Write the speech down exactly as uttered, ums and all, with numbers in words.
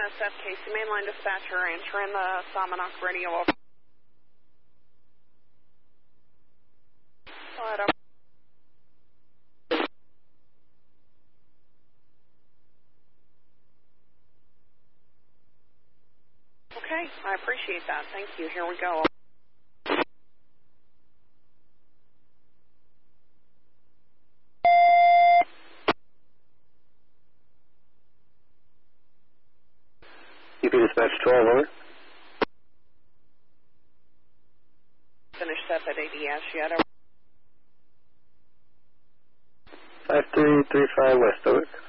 S F K C mainline dispatcher, answering the Salmonok radio over. What up? Okay, I appreciate that. Thank you. Here we go. U P dispatch twelve, over. Finished up at A D S yet? five three three five west, over.